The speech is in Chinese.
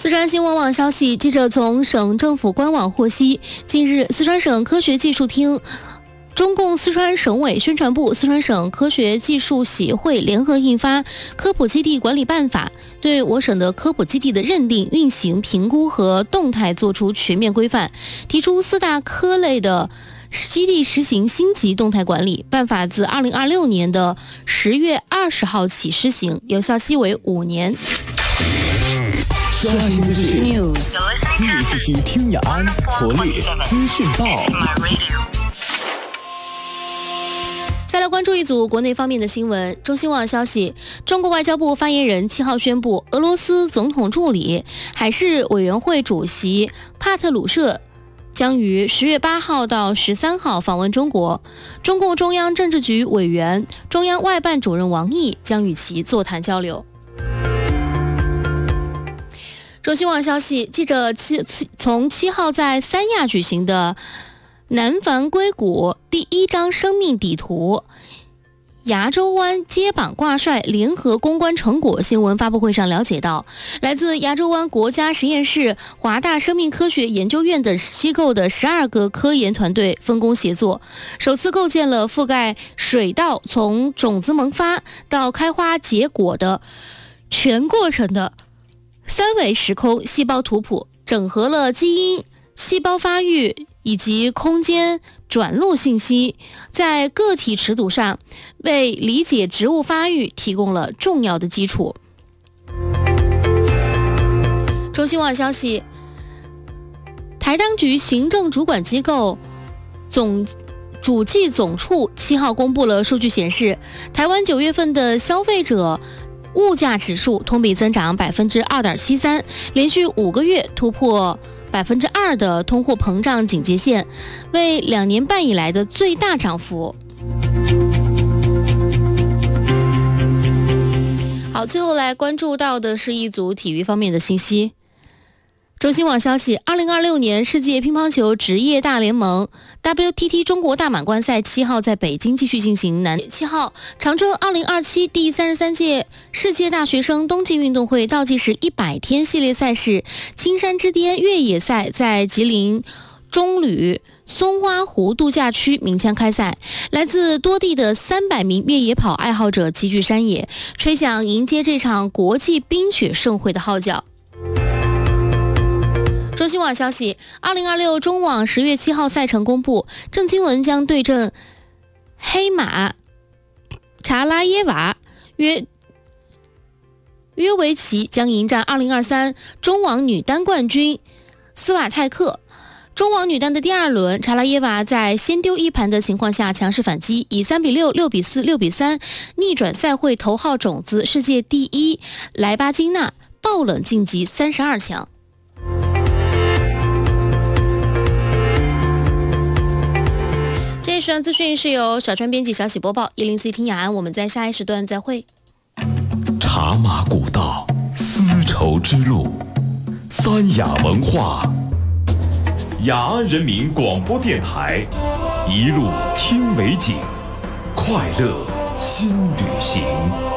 四川新闻网消息，记者从省政府官网获悉，近日四川省科学技术厅、中共四川省委宣传部、四川省科学技术协会联合印发《科普基地管理办法》，对我省的科普基地的认定、运行、评估和动态作出全面规范，提出4大科类的基地实行星级动态管理。办法自2026年的10月20号起施行，有效期为5年。 刷新资讯 News， 密信息听雅安，活力资讯报。 再来关注一组国内方面的新闻。中新网消息，中国外交部发言人7号宣布，俄罗斯总统助理、海事委员会主席帕特鲁舍将于10月8号到13号访问中国。中共中央政治局委员、中央外办主任王毅将与其座谈交流。中新网消息，记者从7号在三亚举行的南繁硅谷第1张生命底图崖州湾接榜挂帅联合攻关成果新闻发布会上了解到，来自崖州湾国家实验室、华大生命科学研究院等机构的12个科研团队分工协作，首次构建了覆盖水稻从种子萌发到开花结果的全过程的3维时空细胞图谱，整合了基因、细胞发育以及空间转录信息，在个体尺度上为理解植物发育提供了重要的基础。中新网消息，台当局行政主管机构主计总处7号公布了数据显示，台湾9月份的消费者物价指数同比增长 2.73%， 连续5个月突破 2% 的通货膨胀警戒线，为2年半以来的最大涨幅。好，最后来关注到的是一组体育方面的信息。中新网消息，2026年世界乒乓球职业大联盟 WTT 中国大满贯赛7号在北京继续进行。7号，长春2027第33届世界大学生冬季运动会倒计时100天系列赛事青山之巅越野赛在吉林中旅松花湖度假区鸣枪开赛，来自多地的300名越野跑爱好者齐聚山野，吹响迎接这场国际冰雪盛会的号角。中新网消息，2026中网10月7号赛程公布，郑钦文将对阵黑马查拉耶娃，约维奇将迎战2023中网女单冠军斯瓦泰克。中网女单的第2轮，查拉耶娃在先丢1盘的情况下强势反击，以3-6、6-4、6-3逆转赛会头号种子世界第1莱巴金娜，爆冷晋级32强。这一时段资讯是由小川编辑，小喜播报，104听雅安，我们在下一时段再会。 茶马古道，丝绸之路，三雅文化，雅安人民广播电台，一路听美景，快乐新旅行。